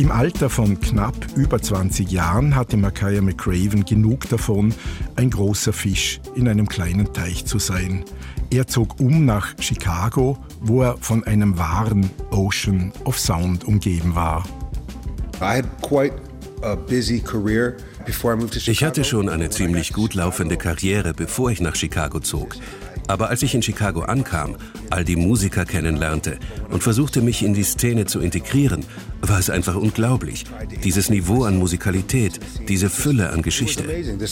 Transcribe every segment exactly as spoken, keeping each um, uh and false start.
Im Alter von knapp über zwanzig Jahren hatte Makaya McCraven genug davon, ein großer Fisch in einem kleinen Teich zu sein. Er zog um nach Chicago, wo er von einem wahren Ocean of Sound umgeben war. I had quite a busy career. Ich hatte schon eine ziemlich gut laufende Karriere, bevor ich nach Chicago zog. Aber als ich in Chicago ankam, all die Musiker kennenlernte und versuchte, mich in die Szene zu integrieren, war es einfach unglaublich. Dieses Niveau an Musikalität, diese Fülle an Geschichte.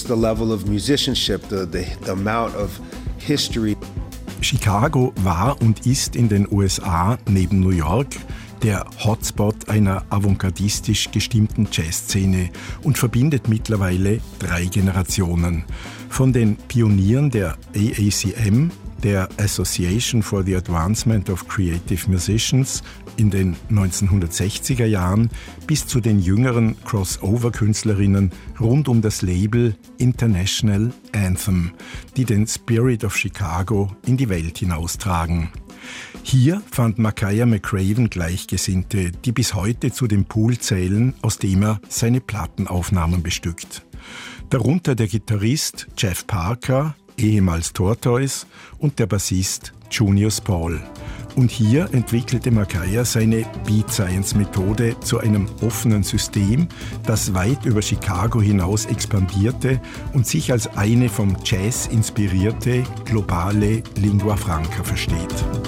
Chicago war und ist in den U S A neben New York der Hotspot einer avantgardistisch gestimmten Jazzszene und verbindet mittlerweile drei Generationen. Von den Pionieren der A A C M, der Association for the Advancement of Creative Musicians in den neunzehnhundertsechziger Jahren, bis zu den jüngeren Crossover-Künstlerinnen rund um das Label International Anthem, die den Spirit of Chicago in die Welt hinaustragen. Hier fand Makaya McCraven Gleichgesinnte, die bis heute zu dem Pool zählen, aus dem er seine Plattenaufnahmen bestückt. Darunter der Gitarrist Jeff Parker, ehemals Tortoise, und der Bassist Junior Paul. Und hier entwickelte Makaya seine Beat Science Methode zu einem offenen System, das weit über Chicago hinaus expandierte und sich als eine vom Jazz inspirierte globale Lingua Franca versteht.